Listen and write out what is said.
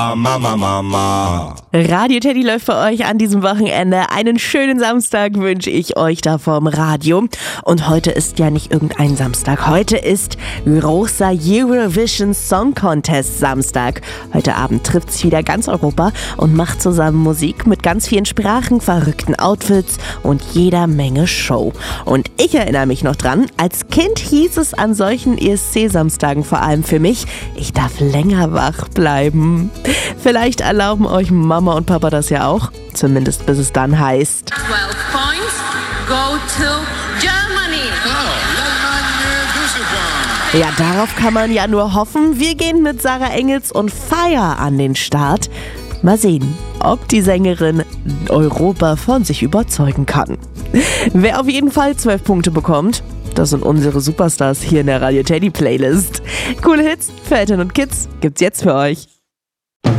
Mama. Radio Teddy läuft für euch an diesem Wochenende. Einen schönen Samstag wünsche ich euch da vorm Radio. Und heute ist ja nicht irgendein Samstag. Heute ist großer Eurovision Song Contest Samstag. Heute Abend trifft sich wieder ganz Europa und macht zusammen Musik mit ganz vielen Sprachen, verrückten Outfits und jeder Menge Show. Und ich erinnere mich noch dran, als Kind hieß es an solchen ESC-Samstagen vor allem für mich, ich darf länger wach bleiben. Vielleicht erlauben euch Mama und Papa das ja auch, zumindest bis es dann heißt 12 points go to Germany. Ja, darauf kann man ja nur hoffen. Wir gehen mit Sarah Engels und Fire an den Start. Mal sehen, ob die Sängerin Europa von sich überzeugen kann. Wer auf jeden Fall 12 Punkte bekommt, das sind unsere Superstars hier in der Radio Teddy Playlist. Coole Hits für Eltern und Kids gibt's jetzt für euch.